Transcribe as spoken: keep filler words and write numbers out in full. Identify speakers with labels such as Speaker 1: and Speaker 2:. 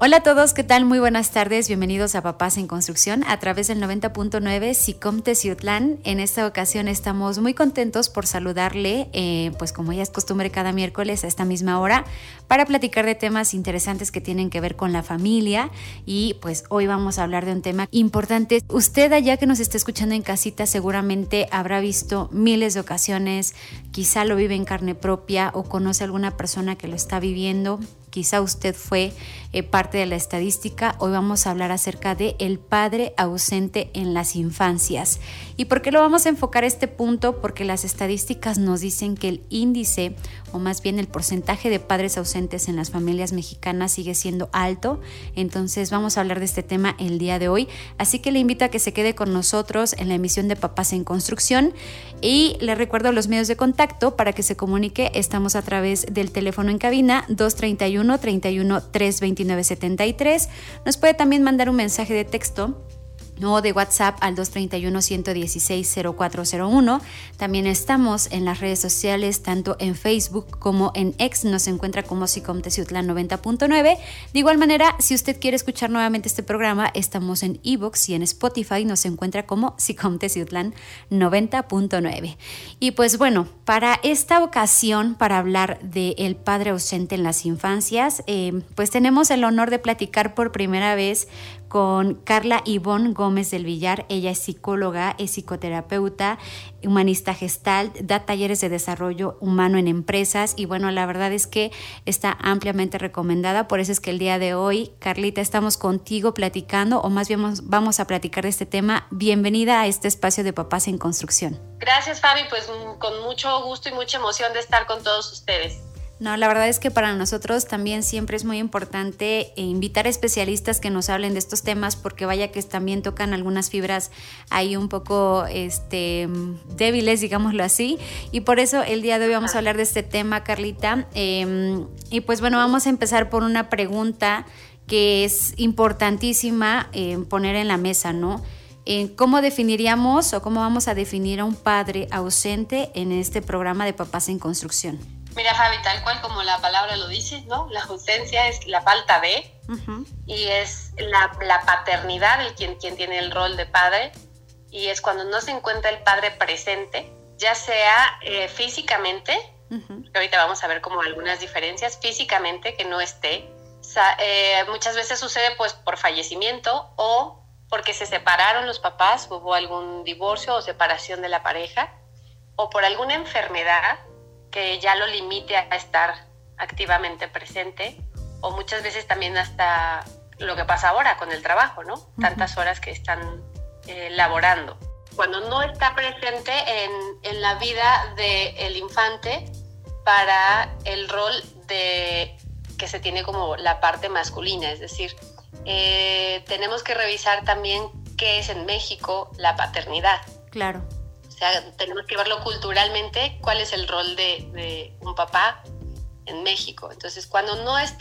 Speaker 1: Hola a todos, ¿qué tal? Muy buenas tardes, bienvenidos a Papás en Construcción a través del noventa punto nueve SICOM Teciutlán. En esta ocasión estamos muy contentos por saludarle, eh, pues como ya es costumbre cada miércoles a esta misma hora, para platicar de temas interesantes que tienen que ver con la familia. Y pues hoy vamos a hablar de un tema importante. Usted allá que nos está escuchando en casita seguramente habrá visto miles de ocasiones, quizá lo vive en carne propia o conoce a alguna persona que lo está viviendo. Quizá usted fue eh, parte de la estadística. Hoy vamos a hablar acerca de el padre ausente en las infancias. ¿Y por qué lo vamos a enfocar este punto? Porque las estadísticas nos dicen que el índice, o más bien el porcentaje de padres ausentes en las familias mexicanas sigue siendo alto. Entonces vamos a hablar de este tema el día de hoy. Así que le invito a que se quede con nosotros en la emisión de Papás en Construcción. Y le recuerdo los medios de contacto para que se comunique. Estamos a través del teléfono en cabina dos treinta y uno, treinta y uno, tres veintinueve setenta y tres. Nos puede también mandar un mensaje de texto o de WhatsApp al dos treinta y uno, ciento dieciséis, cero cuatro cero uno. También estamos en las redes sociales, tanto en Facebook como en X. Nos encuentra como SICOM Teciutlán noventa punto nueve. De igual manera, si usted quiere escuchar nuevamente este programa, estamos en iVoox y en Spotify. Nos encuentra como SICOM Teciutlán noventa punto nueve. Y pues bueno, para esta ocasión, para hablar del padre ausente en las infancias, eh, pues tenemos el honor de platicar por primera vez con Carla Ivonne Gómez del Villar. Ella es psicóloga, es psicoterapeuta, humanista gestalt, da talleres de desarrollo humano en empresas y bueno, la verdad es que está ampliamente recomendada. Por eso es que el día de hoy, Carlita, estamos contigo platicando, o más bien vamos, vamos a platicar de este tema. Bienvenida a este espacio de Papás en Construcción.
Speaker 2: Gracias, Fabi, pues con mucho gusto y mucha emoción de estar con todos ustedes.
Speaker 1: No, la verdad es que para nosotros también siempre es muy importante invitar a especialistas que nos hablen de estos temas, porque vaya que también tocan algunas fibras ahí un poco este, débiles, digámoslo así, y por eso el día de hoy vamos a hablar de este tema, Carlita. Eh, y pues bueno, vamos a empezar por una pregunta que es importantísima eh, poner en la mesa, ¿no? Eh, ¿Cómo definiríamos o cómo vamos a definir a un padre ausente en este programa de Papás en Construcción?
Speaker 2: Mira, Fabi, tal cual como la palabra lo dice, ¿no? La ausencia es la falta de, uh-huh. y es la, la paternidad el quien, quien tiene el rol de padre, y es cuando no se encuentra el padre presente, ya sea eh, físicamente, uh-huh. que ahorita vamos a ver como algunas diferencias, físicamente que no esté, o sea, eh, muchas veces sucede pues por fallecimiento o porque se separaron los papás, hubo algún divorcio o separación de la pareja, o por alguna enfermedad que ya lo limite a estar activamente presente, o muchas veces también hasta lo que pasa ahora con el trabajo, ¿no? Uh-huh. Tantas horas que están eh, laborando. Cuando no está presente en, en la vida del infante para el rol de que se tiene como la parte masculina, es decir, eh, tenemos que revisar también qué es en México la paternidad.
Speaker 1: Claro.
Speaker 2: O sea, tenemos que verlo culturalmente, cuál es el rol de, de un papá en México. Entonces, cuando no está